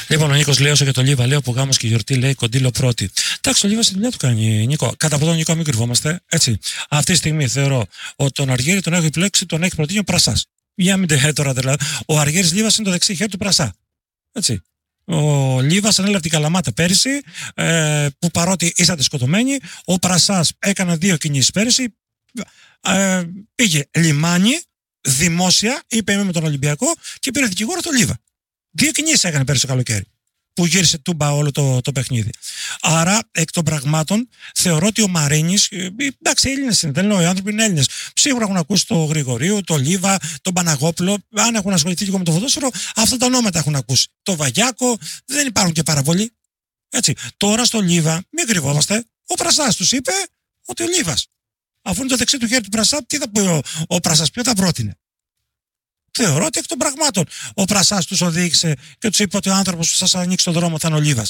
Λοιπόν, ο Νίκος λέει όσο για το Λίβα, λέω που γάμος και γιορτή, λέει κοντήλο πρώτη. Εντάξει, ο Λίβα στη δουλειά του κάνει, Νίκο. Κατά από τον Νίκο, μην κρυβόμαστε. Έτσι. Αυτή τη στιγμή θεωρώ ότι τον Αργύρι τον έχει επιλέξει, τον έχει προτείνει ο Πρασάς. Για μην τε τώρα δηλαδή. Ο Αργύρης Λίβας είναι το δεξί χέρι του Πρασά. Έτσι. Ο Λίβας ανέλαβε την Καλαμάτα πέρυσι, που παρότι ήσατε σκοτωμένοι, ο Πρασάς έκανε 2 κινήσεις πέρυσι. Πήγε λιμάνι, δημόσια, είπε είμαι με τον Ολυμπιακό και πήρε δικηγόρο τον Λίβα. 2 κινήσεις έκανε πέρυσι το καλοκαίρι, που γύρισε τούμπα όλο το παιχνίδι. Άρα, εκ των πραγμάτων, θεωρώ ότι ο Μαρίνης, εντάξει, Έλληνες είναι, δεν λέω, οι άνθρωποι είναι Έλληνες. Σίγουρα έχουν ακούσει το Γρηγορίου, το Λίβα, τον Παναγόπουλο. Αν έχουν ασχοληθεί λίγο με το ποδόσφαιρο, αυτά τα ονόματα έχουν ακούσει. Το Βαγιάκο, δεν υπάρχουν και παραβολή. Έτσι. Τώρα στο Λίβα, μην κρυβόμαστε, ο Πρασάς τους είπε ότι ο Λίβας. Αφού είναι το δεξί του χέρι του Πρασά, τι θα πει ο Πρασάς, ποιο θα πρότεινε. Θεωρώ ότι εκ των πραγμάτων ο Πρασάς τους οδήγησε και τους είπε ότι ο άνθρωπος που σας ανοίξει τον δρόμο θα είναι ο Λίβας.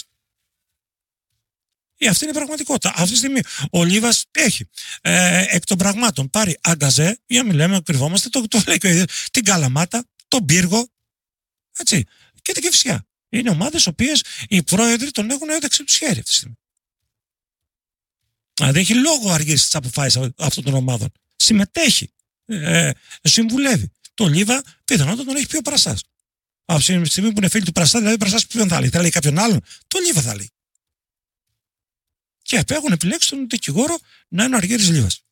Αυτή είναι η πραγματικότητα. Αυτή τη στιγμή ο Λίβας έχει εκ των πραγμάτων πάρει αγκαζέ, για να μην λέμε, κρυβόμαστε, το λέει και ο ίδιος, την Καλαμάτα, τον Πύργο, έτσι, και την Κηφισιά. Είναι ομάδες οποίες οι πρόεδροι τον έχουν δεξί τους χέρι αυτή τη στιγμή. Δηλαδή έχει λόγο αργήσει τις αποφάσεις αυτών των ομάδων. Συμμετέχει, συμβουλεύει. Το Λίβα πιθανότατα τον έχει πει ο Πρασάς. Από τη στιγμή που είναι φίλοι του Πρασά, δηλαδή ο Πρασάς ποιον θα λέει, θα λέει κάποιον άλλον, το Λίβα θα λέει. Και έχουν επιλέξει τον δικηγόρο να είναι ο Αργύρης Λίβας.